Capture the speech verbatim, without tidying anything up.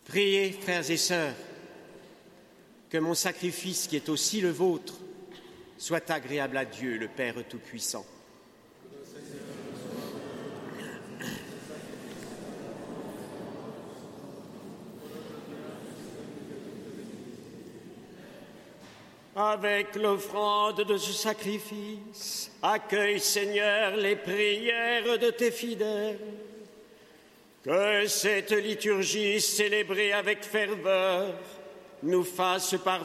Priez, frères et sœurs, que mon sacrifice, qui est aussi le vôtre, soit agréable à Dieu, le Père Tout-Puissant. Avec l'offrande de ce sacrifice, accueille, Seigneur, les prières de tes fidèles. Que cette liturgie célébrée avec ferveur nous fasse parvenir